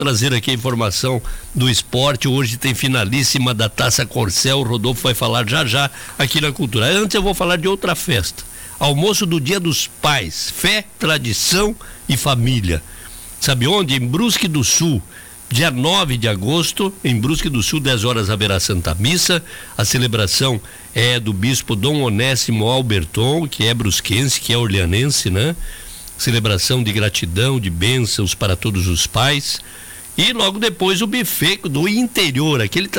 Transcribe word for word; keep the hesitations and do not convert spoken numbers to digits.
trazer aqui a informação do esporte. Hoje tem finalíssima da Taça Corcel. O Rodolfo vai falar já já aqui na Cultura. Antes eu vou falar de outra festa. Almoço do Dia dos Pais. Fé, tradição e família. Sabe onde? Em Brusque do Sul. Dia nove de agosto, em Brusque do Sul, dez horas haverá Santa Missa. A celebração é do bispo Dom Onésimo Alberton, que é brusquense, que é orleanense, né? Celebração de gratidão, de bênçãos para todos os pais. E logo depois o buffet do interior, aquele